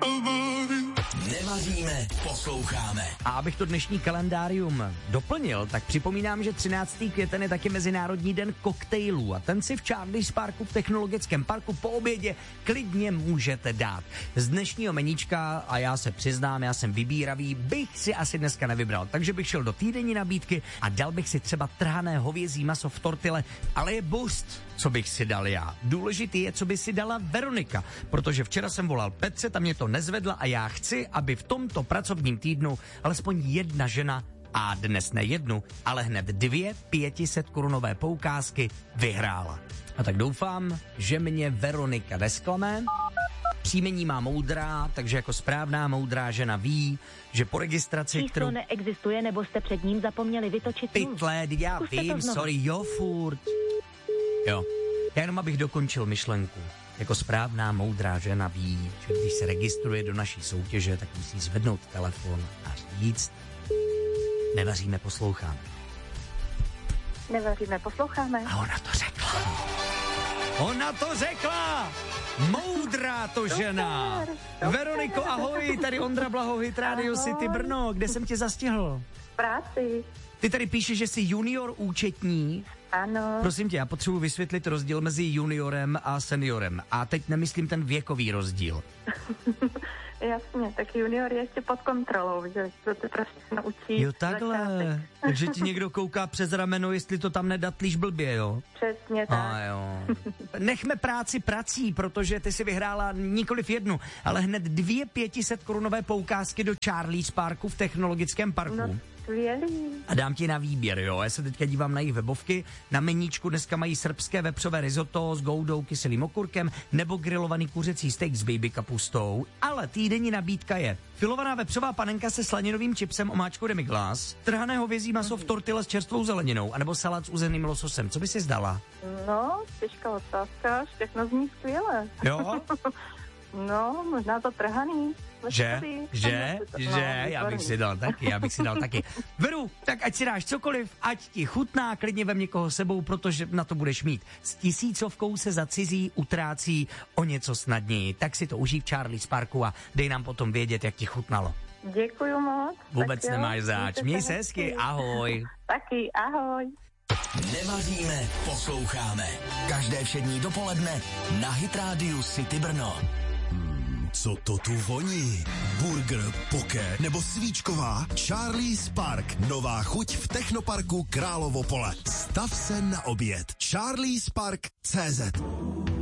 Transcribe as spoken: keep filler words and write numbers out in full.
Nevaříme, posloucháme. A abych to dnešní kalendárium doplnil, tak připomínám, že třináctého května je taky Mezinárodní den koktejlů a ten si v Charlie's Parku v Technologickém parku po obědě klidně můžete dát. Z dnešního meníčka, a já se přiznám, já jsem vybíravý, bych si asi dneska nevybral, takže bych šel do týdenní nabídky a dal bych si třeba trhané hovězí maso v tortile, ale je boost, co bych si dal já. Důležitý je, co by si dala Veronika, protože včera jsem volal Petře, ta mě to nezvedla a já chci, aby v tomto pracovním týdnu alespoň jedna žena, a dnes ne jednu, ale hned dvě pětiset korunové poukázky vyhrála. A tak doufám, že mě Veronika nesklame. Příjmení má Moudrá, takže jako správná moudrá žena ví, že po registraci, Číslo kterou... neexistuje, nebo jste před ním zapomněli vytočit Pytle, já Zkuste vím, sorry, jo, furt. Jo, já jenom abych dokončil myšlenku. Jako správná moudrá žena ví, že když se registruje do naší soutěže, tak musí zvednout telefon a říct: nevaříme, posloucháme. Nevaříme, posloucháme. A ona to řekla. Ona to řekla! Moudrá to žena. Super. Veroniko, ahoj, tady Ondra Blaho, Hit Radio City Brno. Kde jsem tě zastihl? V práci. Ty tady píšeš, že jsi junior účetní. Ano. Prosím tě, já potřebuji vysvětlit rozdíl mezi juniorem a seniorem. A teď nemyslím ten věkový rozdíl. Jasně, tak junior je ještě pod kontrolou, že to ty prostě se naučí. Jo, takhle. Začátek. Takže ti někdo kouká přes rameno, jestli to tam nedatlíš blbě, jo? Přesně tak. A jo. Nechme práci prací, protože ty si vyhrála nikoliv jednu, ale hned dvě pětiset korunové poukázky do Charlie's Parku v Technologickém parku. No, skvělý. A dám ti na výběr, jo. Já se teďka dívám na jejich webovky. Na meníčku dneska mají srbské vepřové risotto s goudou, kyselým okurkem nebo grilovaný kuřecí steak s baby kapustou. Ale týdenní nabídka je filovaná vepřová panenka se slaninovým čipsem, omáčkou demi-glace, trhané hovězí maso v tortile s čerstvou zeleninou, anebo salát s uzeným lososem. Co by si zdala? No, těžká otázka, všechno zní skvěle. Jo? No, možná to trhaný. Že? Že? Že? Já bych si dal taky, já bych si dal taky. Veru, tak ať si dáš cokoliv, ať ti chutná, klidně vem někoho sebou, protože na to budeš mít. S tisícovkou se za cizí utrácí o něco snadněji. Tak si to užij v Charlie's Parku a dej nám potom vědět, jak ti chutnalo. Děkuju moc. Vůbec tak nemáš jo, zač. Měj se hezky, ahoj. Taky, ahoj. Nevaříme, posloucháme. Každé všední dopoledne na Hit Radio City Brno. Co to tu voní? Burger, poké nebo svíčková? Charlie's Park. Nová chuť v Technoparku Královo Pole. Stav se na oběd. Charlie's Park tečka cé zet